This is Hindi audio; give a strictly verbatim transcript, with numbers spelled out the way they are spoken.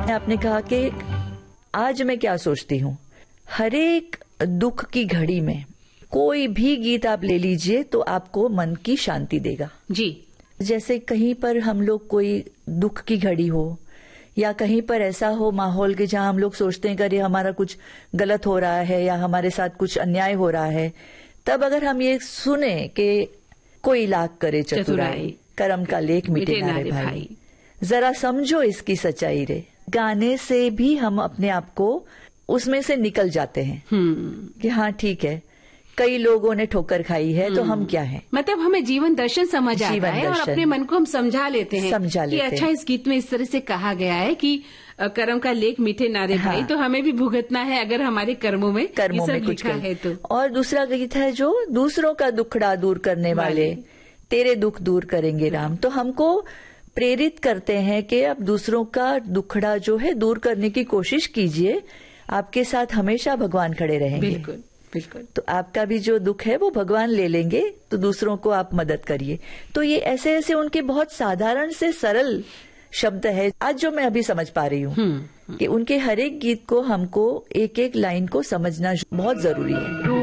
आपने कहा कि आज मैं क्या सोचती हूँ, हर एक दुख की घड़ी में कोई भी गीत आप ले लीजिए तो आपको मन की शांति देगा जी। जैसे कहीं पर हम लोग कोई दुख की घड़ी हो या कहीं पर ऐसा हो माहौल के जहां हम लोग सोचते हैं कि अरे हमारा कुछ गलत हो रहा है या हमारे साथ कुछ अन्याय हो रहा है, तब अगर हम ये सुने कि कोई लाख करे चतुराई, कर्म का लेख मिटे ना रे भाई, जरा समझो इसकी सच्चाई रे, गाने से भी हम अपने आप को उसमें से निकल जाते हैं कि हाँ ठीक है, कई लोगों ने ठोकर खाई है तो हम क्या हैं। मतलब हमें जीवन दर्शन समझ आता है और अपने मन को हम समझा लेते हैं समझा लेते कि अच्छा इस गीत में इस तरह से कहा गया है कि कर्म का लेख मीठे नारे हाँ। भाई, तो हमें भी भुगतना है अगर हमारे कर्मों में कर्मों में कुछ है तो। और दूसरा गीत है जो दूसरों का दुखड़ा दूर करने वाले, तेरे दुख दूर करेंगे राम, तो हमको प्रेरित करते हैं कि अब दूसरों का दुखड़ा जो है दूर करने की कोशिश कीजिए, आपके साथ हमेशा भगवान खड़े रहेंगे। बिल्कुल बिल्कुल। तो आपका भी जो दुख है वो भगवान ले लेंगे, तो दूसरों को आप मदद करिए। तो ये ऐसे ऐसे उनके बहुत साधारण से सरल शब्द है आज जो मैं अभी समझ पा रही हूँ कि उनके हर एक गीत को हमको एक एक लाइन को समझना बहुत जरूरी है।